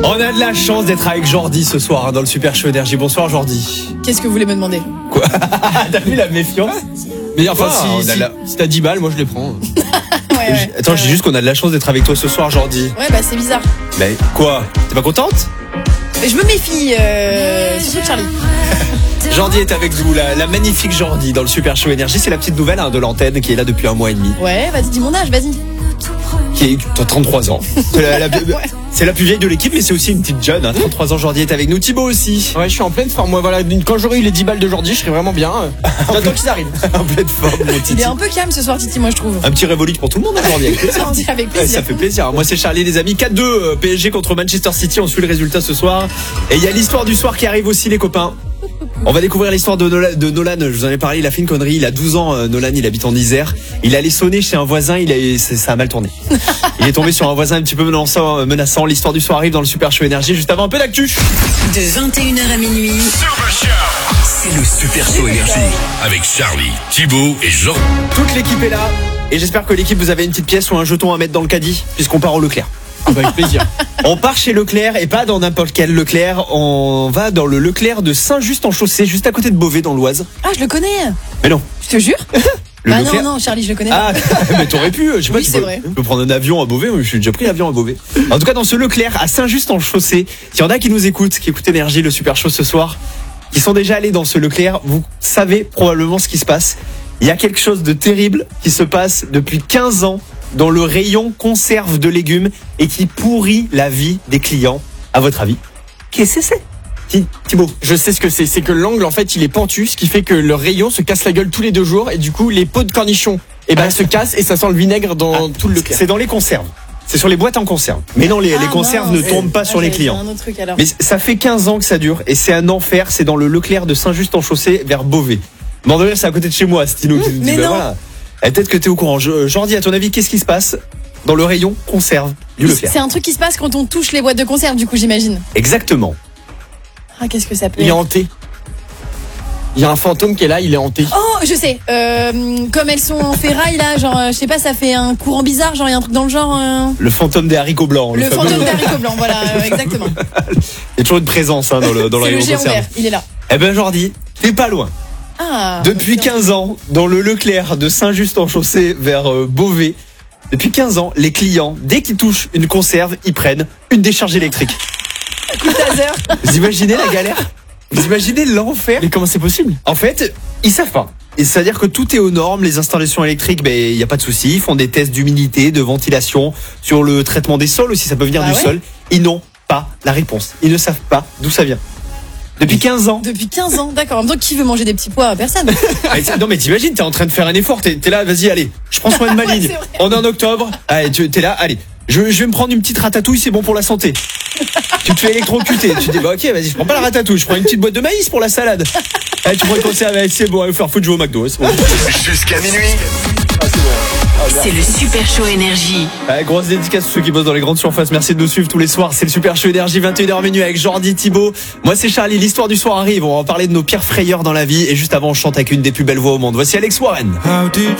On a de la chance d'être avec Jordi ce soir dans le Super Show Énergie. Bonsoir Jordi. Qu'est-ce que vous voulez me demander? Quoi? T'as vu la méfiance? Mais enfin, si t'as 10 balles, moi je les prends. Ouais. Attends, je dis juste qu'on a de la chance d'être avec toi ce soir, Jordi. Ouais, bah c'est bizarre. Mais quoi? T'es pas contente? Mais je me méfie, surtout de Charlie. Jordi est avec nous, la magnifique Jordi dans le Super Show Énergie. C'est la petite nouvelle de l'antenne qui est là depuis 1 mois et demi. Ouais, vas-y, dis mon âge, vas-y. T'as 33 ans. C'est la plus vieille de l'équipe, mais c'est aussi une petite jeune. 33 ans, Jordi est avec nous. Thibaut aussi. Ouais, je suis en pleine forme. Moi, voilà, quand j'aurai eu les 10 balles de Jordi, je serai vraiment bien. J'attends qu'ils arrivent. En pleine forme, mon Titi. Il est un peu calme ce soir, Titi, moi je trouve. Un petit révolte pour tout le monde aujourd'hui. Avec plaisir. Avec Ouais, plaisir. ça fait plaisir. Moi, c'est Charlie, les amis. 4-2 PSG contre Manchester City. On suit le résultat ce soir. Et il y a l'histoire du soir qui arrive aussi, les copains. On va découvrir l'histoire de Nolan. Je vous en ai parlé, il a fait une connerie. Il a 12 ans, Nolan, il habite en Isère. Il allait sonner chez un voisin, ça a mal tourné. Il est tombé sur un voisin un petit peu menaçant. L'histoire du soir arrive dans le Super Show Énergie. Juste avant, un peu d'actu. De 21h à minuit. C'est le Super Show Énergie avec Charlie, Thibaut et Jean. Toute l'équipe est là. Et j'espère que l'équipe, vous avez une petite pièce ou un jeton à mettre dans le caddie, puisqu'on part au Leclerc. Avec plaisir. On part chez Leclerc et pas dans n'importe quel Leclerc. On va dans le Leclerc de Saint-Just-en-Chaussée, juste à côté de Beauvais, dans l'Oise. Ah, je le connais. Mais non. Je te jure. Le Bah Leclerc- non, Charlie, je le connais Ah, pas. mais t'aurais pu, je sais pas, Oui, tu c'est peux, vrai. tu peux prendre un avion à Beauvais, je suis déjà pris l'avion à Beauvais. En tout cas, dans ce Leclerc, à Saint-Just-en-Chaussée, s'il y en a qui nous écoutent, qui écoutent Énergie, le Super Show ce soir, qui sont déjà allés dans ce Leclerc, vous savez probablement ce qui se passe. Il y a quelque chose de terrible qui se passe depuis 15 ans dans le rayon conserve de légumes et qui pourrit la vie des clients. À votre avis, qu'est-ce que c'est? Thibaut. Je sais ce que c'est. C'est que l'angle, en fait, il est pentu, ce qui fait que le rayon se casse la gueule tous les 2 jours. Et du coup, les pots de cornichons, se cassent et ça sent le vinaigre dans tout le Leclerc. C'est dans les conserves. C'est sur les boîtes en conserve. Mais non, les conserves ne tombent pas sur les clients. Un autre truc alors. Mais ça fait 15 ans que ça dure et c'est un enfer. C'est dans le Leclerc de Saint-Just-en-Chaussée vers Beauvais. Bon, d'ailleurs, c'est à côté de chez moi, Stino qui nous dit, mais non. voilà. Et peut-être que t'es au courant. Jordi, à ton avis, qu'est-ce qui se passe dans le rayon conserve du Leclerc? C'est un truc qui se passe quand on touche les boîtes de conserve, du coup, j'imagine. Exactement. Ah, qu'est-ce que ça peut Il est être? hanté. Il y a un fantôme qui est là, il est hanté. Oh, je sais. Comme elles sont en ferraille là, genre, je sais pas, ça fait un courant bizarre, genre, il y a un truc dans le genre. Le fantôme des haricots blancs. Le fameux- fantôme d'haricot blanc, voilà, exactement. Il y a toujours une présence dans le C'est rayon le géant conserve. vert, il est là. Eh ben, Jordi, t'es pas loin. Ah. Depuis ok. 15 ans, dans le Leclerc de Saint-Just-en-Chaussée vers Beauvais, depuis 15 ans, les clients, dès qu'ils touchent une conserve, ils prennent une décharge électrique. Coup de taser. Vous imaginez la galère? Vous imaginez l'enfer? Mais comment c'est possible? En fait, ils savent pas. Et c'est-à-dire que tout est aux normes, les installations électriques, il n'y a pas de souci. Ils font des tests d'humidité, de ventilation, sur le traitement des sols aussi, ça peut venir Ah du ouais sol. Ils n'ont pas la réponse. Ils ne savent pas d'où ça vient. Depuis 15 ans. Depuis 15 ans, d'accord. En même temps, qui veut manger des petits pois? Personne. Non mais t'imagines, t'es en train de faire un effort, t'es là, vas-y, allez, je prends soin de ma Ouais, ligne. c'est vrai. On est en octobre, allez, t'es là, allez, je vais me prendre une petite ratatouille, c'est bon pour la santé. Tu te fais électrocuter, tu te dis bah ok, vas-y, je prends pas la ratatouille, je prends une petite boîte de maïs pour la salade. Allez, tu prends une conserve, allez, c'est bon, allez, faire foutre, je vais au McDo, c'est bon. Jusqu'à minuit. C'est le Super Show Énergie. Allez, grosse dédicace à ceux qui bossent dans les grandes surfaces, merci de nous suivre tous les soirs, c'est le Super Show Énergie, 21h minuit avec Jordi, Thibaut. Moi c'est Charlie, l'histoire du soir arrive, on va parler de nos pires frayeurs dans la vie et juste avant on chante avec une des plus belles voix au monde. Voici Alex Warren.